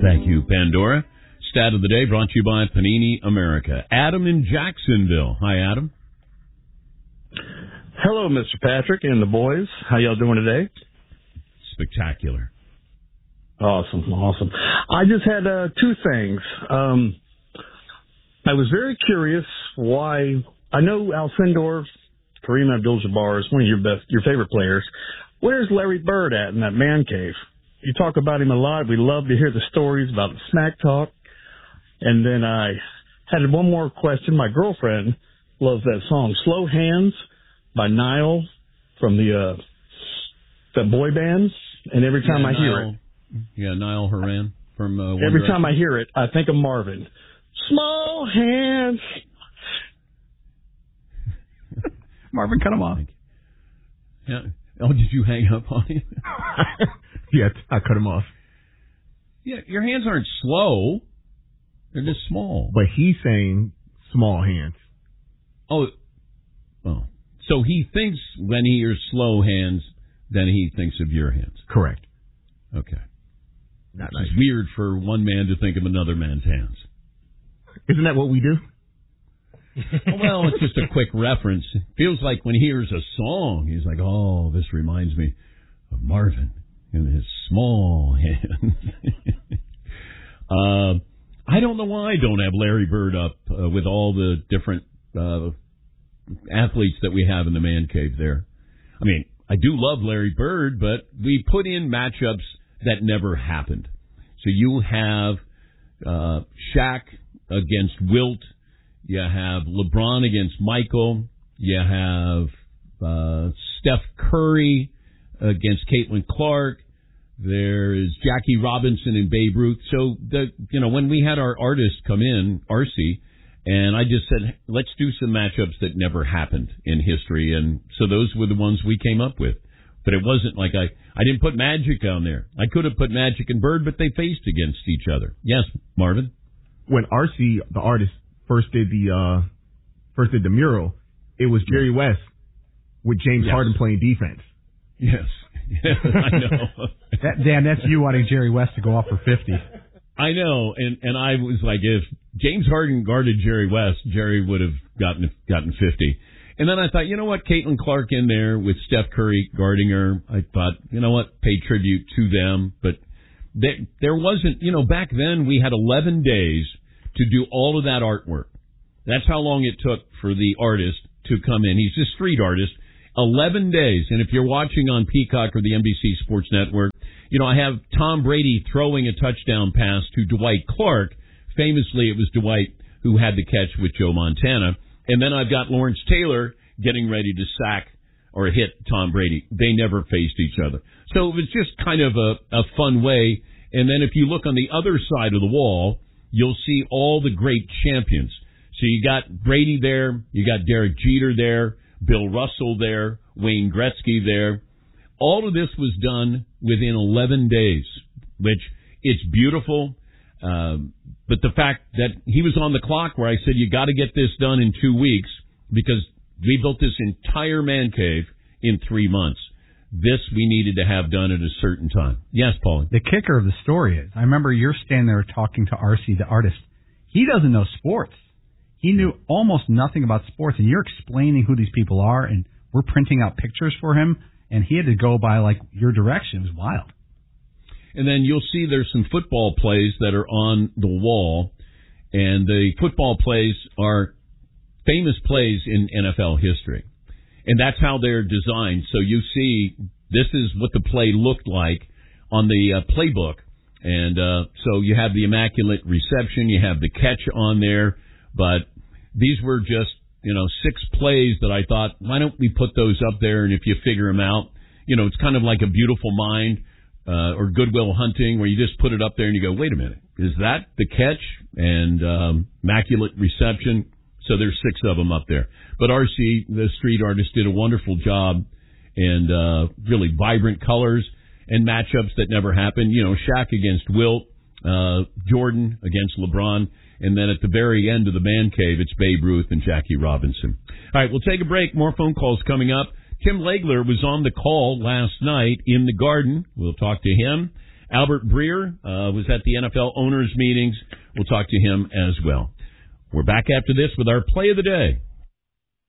Thank you, Pandora. Stat of the day brought to you by Panini America. Adam in Jacksonville. Hi, Adam. Hello, Mr. Patrick and the boys. How y'all doing today? Spectacular. Awesome. I just had two things. I was very curious why. I know Alcindor, Kareem Abdul-Jabbar is one of your favorite players. Where's Larry Bird at in that man cave? You talk about him a lot. We love to hear the stories about the smack talk. And then I had one more question. My girlfriend loves that song, Slow Hands by Niall from the boy band. And every time I hear it. Yeah, Niall Horan from every time I hear it, I think of Marvin. Small hands. Marvin, cut him off. Yeah. Oh, did you hang up on him? Yeah, I cut him off. Yeah, your hands aren't slow. They're just small. But he's saying small hands. Oh. So he thinks when he hears slow hands, then he thinks of your hands. Correct. Okay. Not It's nice. weird for one man to think of another man's hands. Isn't that what we do? Well, it's just a quick reference. It feels like when he hears a song, he's like, oh, this reminds me of Marvin and his small hands. I don't know why I don't have Larry Bird up with all the different athletes that we have in the man cave there. I mean, I do love Larry Bird, but we put in matchups that never happened. So you have Shaq against Wilt. You have LeBron against Michael. You have Steph Curry against Caitlin Clark. There is Jackie Robinson and Babe Ruth. So, when we had our artists come in, RC, and I just said, let's do some matchups that never happened in history. And so those were the ones we came up with. But it wasn't like I didn't put Magic on there. I could have put Magic and Bird, but they faced against each other. Yes, Marvin? When RC, the artist, first did the mural, it was Jerry West with James Harden playing defense. Yes. I know. Dan, that's you wanting Jerry West to go off for 50. I know, and I was like, if James Harden guarded Jerry West, Jerry would have gotten 50. And then I thought, you know what, Caitlin Clark in there with Steph Curry guarding her. I thought, you know what, pay tribute to them. But there wasn't, back then we had 11 days to do all of that artwork. That's how long it took for the artist to come in. He's a street artist. 11 days. And if you're watching on Peacock or the NBC Sports Network, I have Tom Brady throwing a touchdown pass to Dwight Clark. Famously, it was Dwight who had the catch with Joe Montana. And then I've got Lawrence Taylor getting ready to sack or hit Tom Brady. They never faced each other. So it was just kind of a fun way. And then if you look on the other side of the wall, you'll see all the great champions. So you got Brady there, you got Derek Jeter there, Bill Russell there, Wayne Gretzky there. All of this was done within 11 days, which it's beautiful. But the fact that he was on the clock where I said, you got to get this done in 2 weeks because we built this entire man cave in 3 months. This we needed to have done at a certain time. Yes, Paulie. The kicker of the story is, I remember you're standing there talking to RC, the artist. He doesn't know sports. He knew almost nothing about sports, and you're explaining who these people are, and we're printing out pictures for him, and he had to go by, your direction. It was wild. And then you'll see there's some football plays that are on the wall, and the football plays are famous plays in NFL history. And that's how they're designed. So you see, this is what the play looked like on the playbook. And so you have the immaculate reception, you have the catch on there, but these were just, 6 plays that I thought, why don't we put those up there? And if you figure them out, it's kind of like A Beautiful Mind or Good Will Hunting, where you just put it up there and you go, wait a minute, is that the catch? And immaculate reception. So there's 6 of them up there. But RC, the street artist, did a wonderful job, and really vibrant colors and matchups that never happened. Shaq against Wilt, Jordan against LeBron, and then at the very end of the man cave, it's Babe Ruth and Jackie Robinson. All right, we'll take a break. More phone calls coming up. Tim Legler was on the call last night in the Garden. We'll talk to him. Albert Breer was at the NFL owners' meetings. We'll talk to him as well. We're back after this with our play of the day.